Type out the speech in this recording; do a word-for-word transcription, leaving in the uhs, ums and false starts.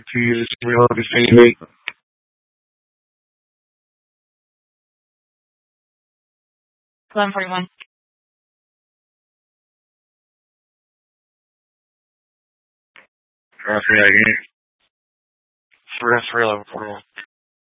two years, we all the same mate. eleven forty-one. I'll say that again. For that's for eleven forty-one.